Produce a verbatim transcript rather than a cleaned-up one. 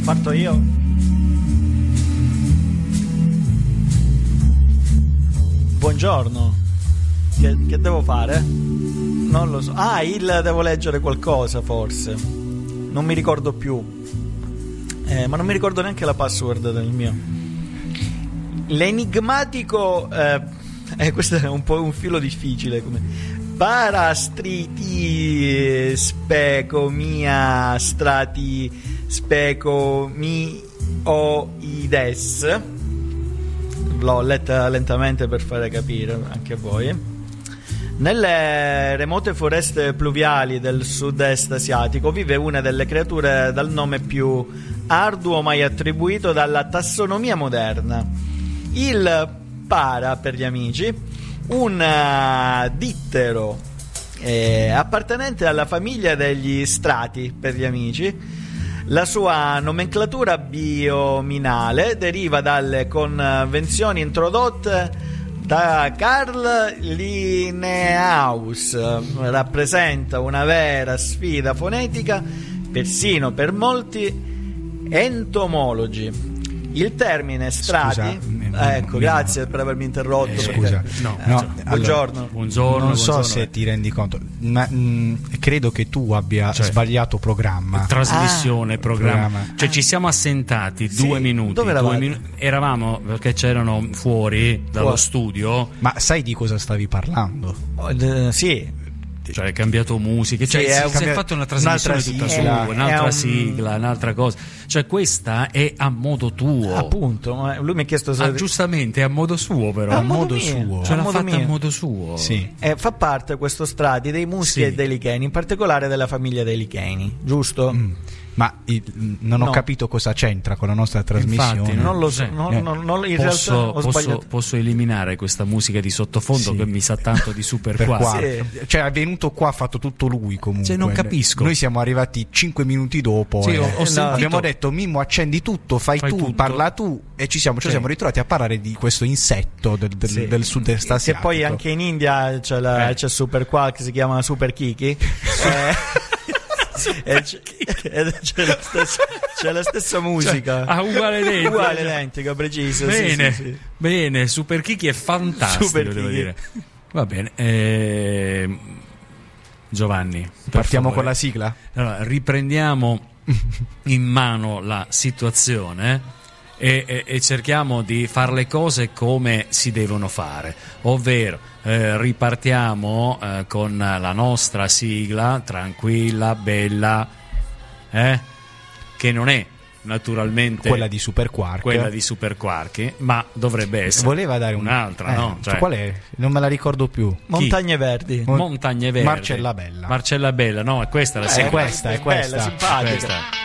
Parto io. Buongiorno. Che, che devo fare? Non lo so. Ah, il devo leggere qualcosa forse. Non mi ricordo più. Eh, ma non mi ricordo neanche la password del mio. L'enigmatico eh, eh, questo è un po' un filo difficile come parastriti specomia strati specomioides. L'ho letta lentamente per fare capire anche a voi. Nelle remote foreste pluviali del sud-est asiatico vive una delle creature dal nome più arduo mai attribuito dalla tassonomia moderna, il para per gli amici, un uh, dittero eh, appartenente alla famiglia degli strati per gli amici. La sua nomenclatura biominale deriva dalle convenzioni introdotte da Carl Linnaeus. Rappresenta una vera sfida fonetica persino per molti entomologi. Il termine strati, Scusa, eh, ecco, grazie per avermi interrotto. Eh, scusa, no, no, cioè, buongiorno. Allora, buongiorno. Non so buongiorno. se ti rendi conto, ma mh, credo che tu abbia Cioè, sbagliato programma. Trasmissione, Ah, programma. programma. Cioè, ci siamo assentati Sì, due minuti. dove due eravate? minu- eravamo perché c'erano fuori dallo Fuori. studio. Ma sai di cosa stavi parlando? Oh, d- sì. Cioè, hai cambiato musiche, cioè Sì, si, è si un- è cambia- fatto una trasmissione un'altra tutta sigla. sua, un'altra È un- sigla, un'altra cosa. Cioè, questa è a modo tuo. Appunto, ma lui mi ha chiesto se Ah, giustamente, è a modo suo, però. A a modo modo mio. suo. Cioè, a l'ha modo fatta a mio. modo suo. Sì. Eh, fa parte questo strati dei muschi Sì. e dei licheni, in particolare della famiglia dei licheni, giusto? Mm. Ma il- non ho No. capito cosa c'entra con la nostra trasmissione. Infatti, Non lo so, Sì. non- Eh, non- non- in Posso, realtà ho posso, sbagliato. posso eliminare questa musica di sottofondo Sì. che mi sa tanto di super Per qua. qua. Sì. Cioè è venuto qua, ha fatto tutto lui comunque. Cioè, non capisco. Noi siamo arrivati cinque minuti dopo. Sì, e ho- ho sentito- abbiamo detto Mimmo accendi tutto, fai, Fai tu, tutto. parla tu e ci siamo, ci Sì. siamo ritrovati a parlare di questo insetto del, del, Sì. del sud-est Che asiatico. poi anche in India c'è, la, Eh. c'è Super Quark che si chiama Super Kiki. Eh, e c'è, ed c'è la stessa, c'è la stessa musica. Ah, uguale identica. Uguale identica, preciso. Bene, sì, sì, sì. bene, Super Kiki è fantastico, Super devo Kiki. dire. Va bene. ehm, Giovanni, per Partiamo favore. con la sigla? Allora, riprendiamo in mano la situazione e, e- e cerchiamo di fare le cose come si devono fare, ovvero eh, ripartiamo eh, con la nostra sigla tranquilla, bella, eh, che non è naturalmente Quella di Super Quark. quella di Super Quark, ma dovrebbe essere Voleva dare un- un'altra, eh, no? Cioè, qual è? Non me la ricordo più. Montagne Verdi. Mon- Montagne Verdi. Marcella Bella. Marcella Bella, no, è questa la Eh, sigla. questa, è bella, questa. simpatica. Questa.